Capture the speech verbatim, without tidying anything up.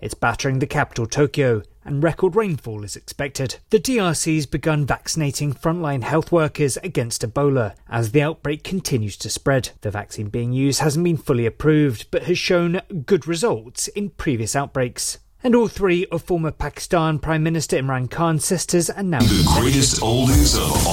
It's battering the capital, Tokyo, and record rainfall is expected. The D R C's begun vaccinating frontline health workers against Ebola as the outbreak continues to spread. The vaccine being used hasn't been fully approved, but has shown good results in previous outbreaks. And all three of former Pakistan Prime Minister Imran Khan's sisters are now the greatest oldies of all